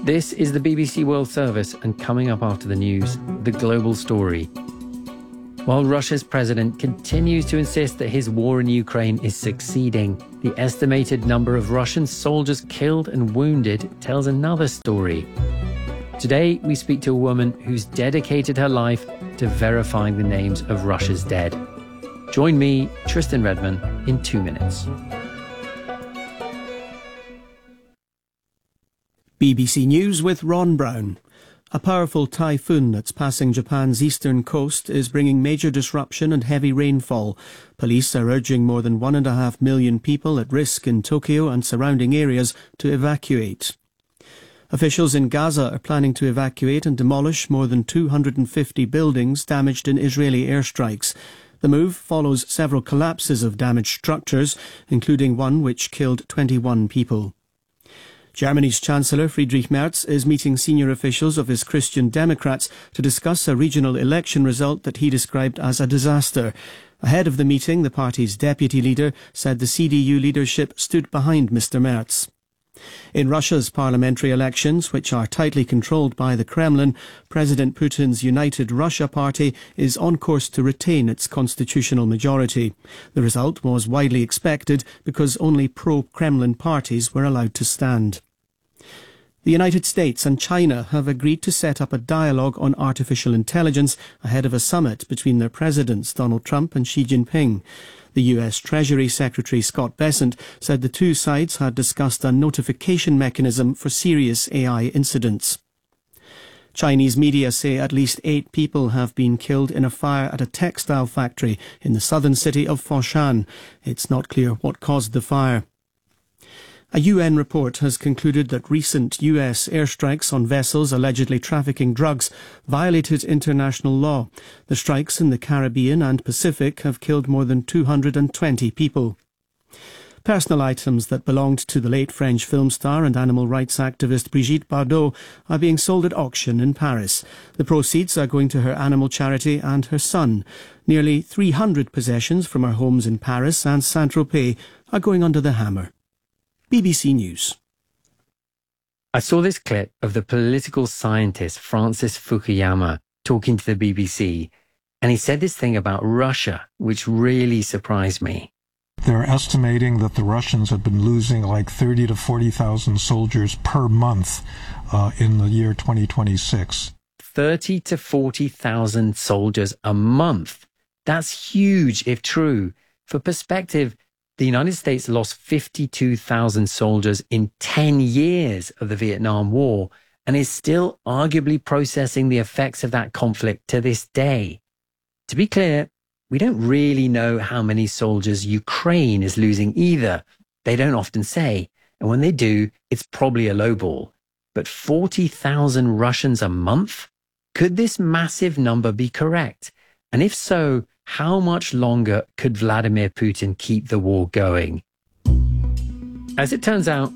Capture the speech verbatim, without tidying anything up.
This is the B B C World Service, and coming up after the news, the global story. While Russia's president continues to insist that his war in Ukraine is succeeding, the estimated number of Russian soldiers killed and wounded tells another story. Today, we speak to a woman who's dedicated her life to verifying the names of Russia's dead. Join me, Tristan Redman, in two minutes. B B C News with Ron Brown. A powerful typhoon that's passing Japan's eastern coast is bringing major disruption and heavy rainfall. Police are urging more than one and a half million people at risk in Tokyo and surrounding areas to evacuate. Officials in Gaza are planning to evacuate and demolish more than two hundred fifty buildings damaged in Israeli airstrikes. The move follows several collapses of damaged structures, including one which killed twenty-one people. Germany's Chancellor Friedrich Merz is meeting senior officials of his Christian Democrats to discuss a regional election result that he described as a disaster. Ahead of the meeting, the party's deputy leader said the C D U leadership stood behind Mister Merz. In Russia's parliamentary elections, which are tightly controlled by the Kremlin, President Putin's United Russia Party is on course to retain its constitutional majority. The result was widely expected because only pro-Kremlin parties were allowed to stand. The United States and China have agreed to set up a dialogue on artificial intelligence ahead of a summit between their presidents, Donald Trump and Xi Jinping. The U S Treasury Secretary Scott Bessent said the two sides had discussed a notification mechanism for serious A I incidents. Chinese media say at least eight people have been killed in a fire at a textile factory in the southern city of Foshan. It's not clear what caused the fire. A U N report has concluded that recent U S airstrikes on vessels allegedly trafficking drugs violated international law. The strikes in the Caribbean and Pacific have killed more than two hundred twenty people. Personal items that belonged to the late French film star and animal rights activist Brigitte Bardot are being sold at auction in Paris. The proceeds are going to her animal charity and her son. Nearly three hundred possessions from her homes in Paris and Saint-Tropez are going under the hammer. B B C News. I saw this clip of the political scientist Francis Fukuyama talking to the B B C, and he said this thing about Russia, which really surprised me. They're estimating that the Russians have been losing like thirty to forty thousand soldiers per month uh, in the year twenty twenty-six. thirty to forty thousand soldiers a month. That's huge if true. For perspective, the United States lost fifty-two thousand soldiers in ten years of the Vietnam War and is still arguably processing the effects of that conflict to this day. To be clear, we don't really know how many soldiers Ukraine is losing either. They don't often say, and when they do, it's probably a lowball. But forty thousand Russians a month? Could this massive number be correct? And if so, how much longer could Vladimir Putin keep the war going? As it turns out,